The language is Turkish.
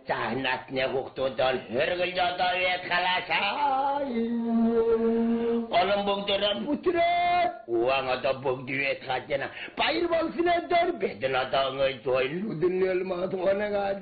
Cahnatnya kuktuton hurgel joto wet kalasay. Oğlum bugdurun putret. Uang atau bugdi wet kacena. Pair bang sinedar bedel atau ngay tuain ludin nel mat wana